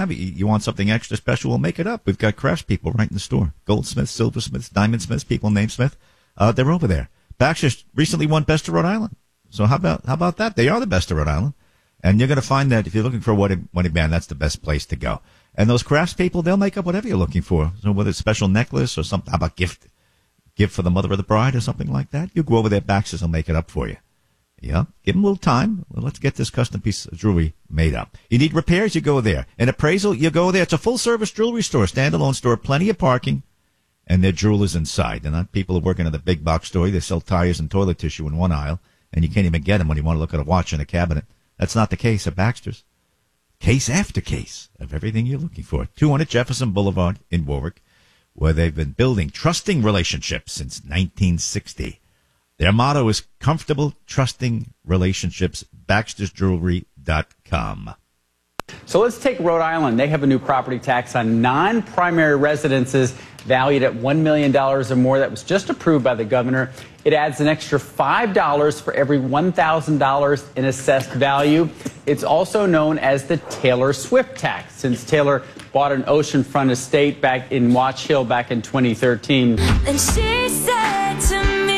have. You want something extra special, we'll make it up. We've got craftspeople right in the store. Goldsmiths, silversmiths, diamondsmiths, people named Smith. They're over there. Baxter's recently won Best of Rhode Island. So how about that? They are the best of Rhode Island. And you're going to find that if you're looking for a wedding band, that's the best place to go. And those craftspeople, they'll make up whatever you're looking for. So whether it's a special necklace or something, how about gift for the mother of the bride or something like that? You go over there, Baxter's will make it up for you. Yeah, give them a little time. Well, let's get this custom piece of jewelry made up. You need repairs, you go there. An appraisal, you go there. It's a full-service jewelry store, standalone store, plenty of parking, and their jewelers inside. They're not people who are working at the big box store. They sell tires and toilet tissue in one aisle, and you can't even get them when you want to look at a watch in a cabinet. That's not the case at Baxter's. Case after case of everything you're looking for. 200 Jefferson Boulevard in Warwick, where they've been building trusting relationships since 1960. Their motto is comfortable, trusting relationships, baxtersjewelry.com. So let's take Rhode Island. They have a new property tax on non-primary residences valued at $1 million or more that was just approved by the governor. It adds an extra $5 for every $1,000 in assessed value. It's also known as the Taylor Swift tax, since Taylor bought an oceanfront estate back in Watch Hill back in 2013. And she said to me,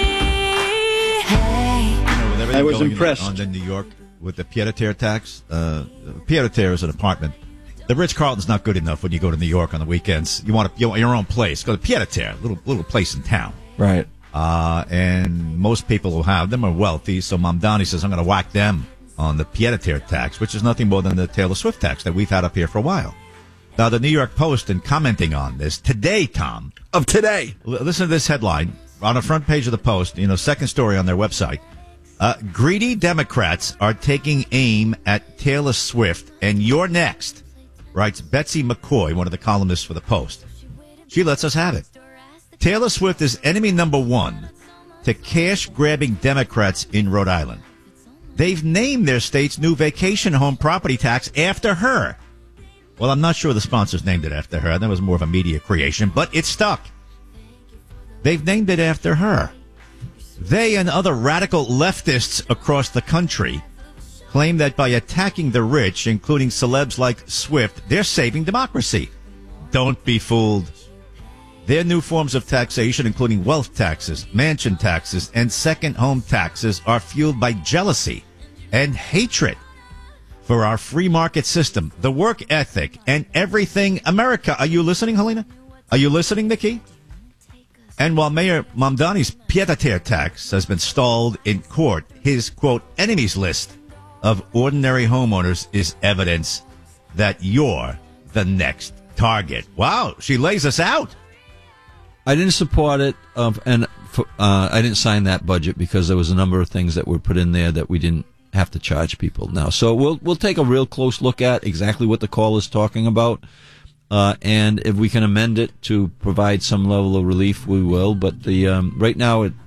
hey. I was impressed on the New York with the pied-à-terre tax. Pied-à-terre is an apartment. The Ritz-Carlton's not good enough when you go to New York on the weekends. You want your own place. Go to pied-à-terre, little place in town. Right. And most people who have them are wealthy, so Mamdani says, I'm going to whack them on the pied-à-terre tax, which is nothing more than the Taylor Swift tax that we've had up here for a while. Now, the New York Post, in commenting on this, today, Tom. Of today. Listen to this headline on the front page of the Post, second story on their website. Greedy Democrats are taking aim at Taylor Swift, and you're next, writes Betsy McCoy, one of the columnists for the Post. She lets us have it. Taylor Swift is enemy number one to cash-grabbing Democrats in Rhode Island. They've named their state's new vacation home property tax after her. Well, I'm not sure the sponsors named it after her. That was more of a media creation, but it stuck. They've named it after her. They and other radical leftists across the country claim that by attacking the rich, including celebs like Swift, they're saving democracy. Don't be fooled. Their new forms of taxation, including wealth taxes, mansion taxes, and second home taxes, are fueled by jealousy and hatred for our free market system, the work ethic, and everything America. Are you listening, Helena? Are you listening, Nikki? And while Mayor Mamdani's pied-à-terre tax has been stalled in court, his, quote, enemies list of ordinary homeowners is evidence that you're the next target. Wow, she lays us out. I didn't support it, and I didn't sign that budget because there was a number of things that were put in there that we didn't have to charge people now. So we'll take a real close look at exactly what the call is talking about, and if we can amend it to provide some level of relief, we will. But the right now, and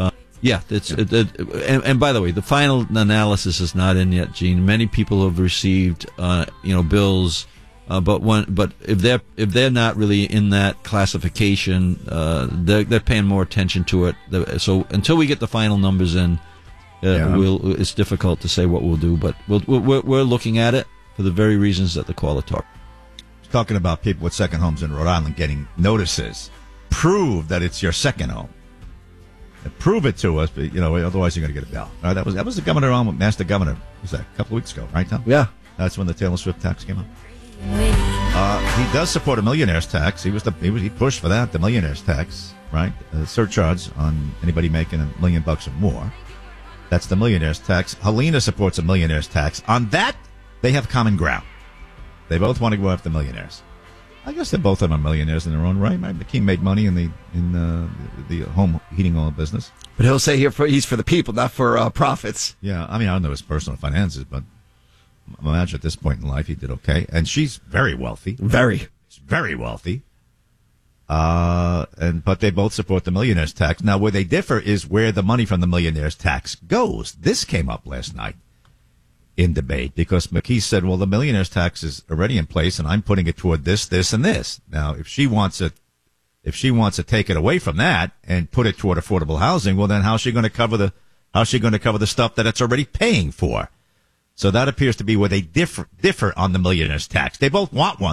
by the way, the final analysis is not in yet, Gene. Many people have received bills. But if they're not really in that classification, they're paying more attention to it. So until we get the final numbers in, it's difficult to say what we'll do. But we're looking at it for the very reasons that the caller talked. Talking about people with second homes in Rhode Island getting notices. Prove that it's your second home. Prove it to us, but otherwise you're going to get a bill. All right, that was the governor on Master Governor. Was that a couple of weeks ago, right, Tom? Yeah, that's when the Taylor Swift tax came up. He does support a millionaire's tax. He pushed for that, the millionaire's tax, right? Surcharge on anybody making $1 million or more. That's the millionaire's tax. Helena supports a millionaire's tax. On that, they have common ground. They both want to go after millionaires. I guess they both of them are millionaires in their own right. McKean made money in the home heating oil business. But he'll say he's for the people, not for profits. Yeah, I don't know his personal finances, but I imagine at this point in life he did okay. And she's very wealthy. Very wealthy. But they both support the millionaire's tax. Now, where they differ is where the money from the millionaire's tax goes. This came up last night in debate because McKee said, well, the millionaire's tax is already in place and I'm putting it toward this, this, and this. Now, if she wants to take it away from that and put it toward affordable housing, well, then how's she going to cover the stuff that it's already paying for? So that appears to be where they differ on the millionaire's tax. They both want one.